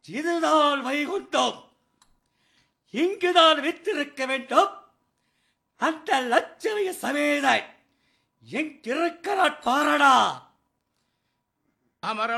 இதுதான் வைகுண்டம். இங்குதான் வித்திருக்க வேண்டும். அந்த லட்சுமி சமேதை எங்கிருக்கிறார் பாரடா. அமர